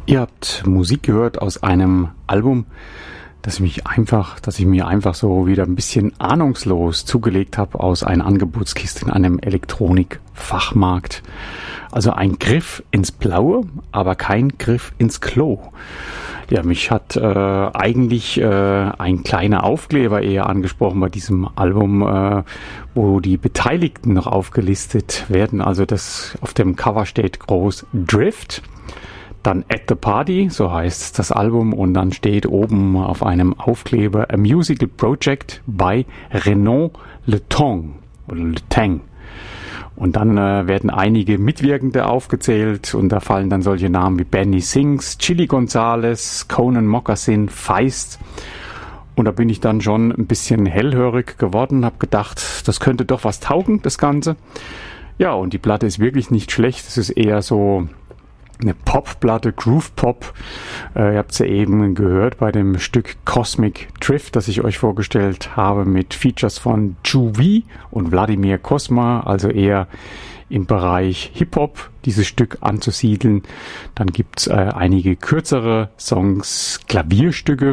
Ihr habt Musik gehört aus einem Album, das ich mir einfach so wieder ein bisschen ahnungslos zugelegt habe aus einer Angebotskiste in einem Elektronikfachmarkt. Also ein Griff ins Blaue, aber kein Griff ins Klo. Ja, mich hat eigentlich ein kleiner Aufkleber eher angesprochen bei diesem Album, wo die Beteiligten noch aufgelistet werden. Also das auf dem Cover steht groß Drift. Dann At the Party, so heißt das Album, und dann steht oben auf einem Aufkleber A Musical Project by Renaud Le Tang oder Le Tang. Und dann werden einige Mitwirkende aufgezählt und da fallen dann solche Namen wie Benny Sings, Chili Gonzales, Conan Moccasin, Feist. Und da bin ich dann schon ein bisschen hellhörig geworden, habe gedacht, das könnte doch was taugen, das Ganze. Ja, und die Platte ist wirklich nicht schlecht, es ist eher so eine Popplatte, Groove Pop. Ihr habt sie eben gehört bei dem Stück Cosmic Drift, das ich euch vorgestellt habe, mit Features von Juvi und Wladimir Cosma, also eher im Bereich Hip-Hop dieses Stück anzusiedeln. Dann gibt's einige kürzere Songs, Klavierstücke,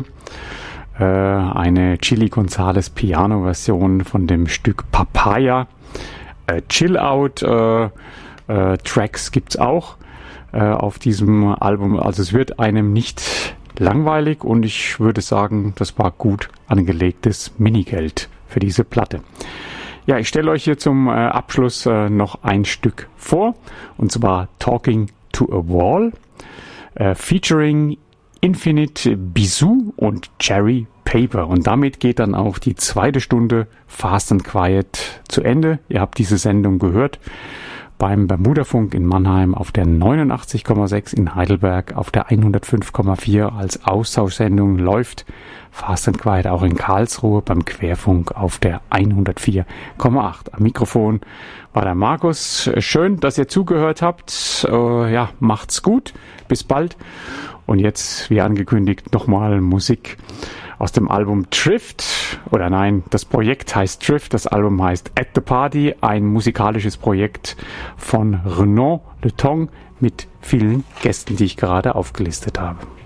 eine Chili Gonzales Piano-Version von dem Stück Papaya, Chill-Out Tracks gibt's auch auf diesem Album. Also es wird einem nicht langweilig und ich würde sagen, das war gut angelegtes Minigeld für diese Platte. Ja, ich stelle euch hier zum Abschluss noch ein Stück vor, und zwar Talking to a Wall, featuring Infinite Bisou und Cherry Paper. Und damit geht dann auch die zweite Stunde Fast and Quiet zu Ende. Ihr habt diese Sendung gehört beim Bermudafunk in Mannheim auf der 89,6, in Heidelberg auf der 105,4 als Austauschsendung läuft Fast and Quiet auch in Karlsruhe beim Querfunk auf der 104,8. Am Mikrofon war der Markus. Schön, dass ihr zugehört habt. Ja, macht's gut. Bis bald. Und jetzt, wie angekündigt, nochmal Musik aus dem Album Drift, oder nein, das Projekt heißt Drift, das Album heißt At the Party, ein musikalisches Projekt von Renaud Le Tang mit vielen Gästen, die ich gerade aufgelistet habe.